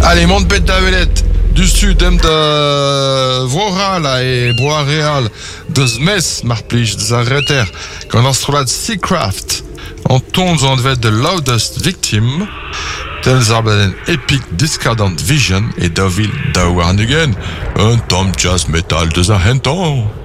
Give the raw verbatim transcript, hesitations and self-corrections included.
Allez, monte bête d'avelette du sud, hem de Vora, là, et Bois-Réal, de Zmes, marplich, de Zarreter, quand on se trouve là de Seacraft, on tombe en devait de Loudest Victim, tels arbres Epic Discordant Vision et Deauville Dauernugen, un tom jazz metal de Zahenton.